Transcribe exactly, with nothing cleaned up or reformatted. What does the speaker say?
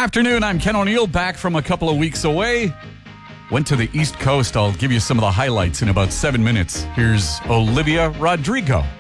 afternoon. I'm Ken O'Neill, back from a couple of weeks away. Went to the East Coast. I'll give you some of the highlights in about seven minutes. Here's Olivia Rodrigo.